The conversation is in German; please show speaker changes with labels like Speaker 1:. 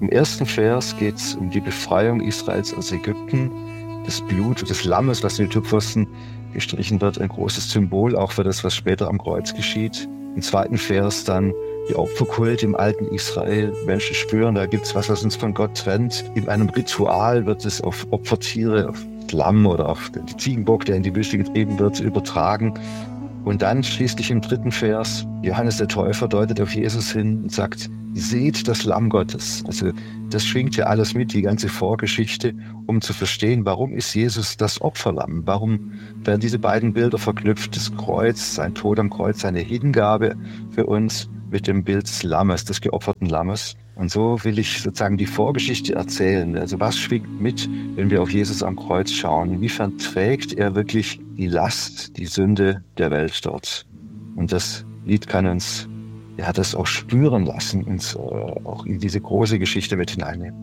Speaker 1: Im ersten Vers geht es um die Befreiung Israels aus Ägypten. Das Blut des Lammes, was in die Türpfosten gestrichen wird, ein großes Symbol auch für das, was später am Kreuz geschieht. Im zweiten Vers dann die Opferkulte im alten Israel. Menschen spüren, da gibt es was uns von Gott trennt. In einem Ritual wird es auf Opfertiere, auf das Lamm oder auf den Ziegenbock, der in die Wüste getrieben wird, übertragen. Und dann schließlich im dritten Vers, Johannes der Täufer deutet auf Jesus hin und sagt, seht das Lamm Gottes. Also das schwingt ja alles mit, die ganze Vorgeschichte, um zu verstehen, warum ist Jesus das Opferlamm? Warum werden diese beiden Bilder verknüpft? Das Kreuz, sein Tod am Kreuz, seine Hingabe für uns mit dem Bild des Lammes, des geopferten Lammes. Und so will ich sozusagen die Vorgeschichte erzählen. Also was schwingt mit, wenn wir auf Jesus am Kreuz schauen? Inwiefern trägt er wirklich die Last, die Sünde der Welt dort? Und das Lied kann uns, er hat das auch spüren lassen, uns auch in diese große Geschichte mit hineinnehmen.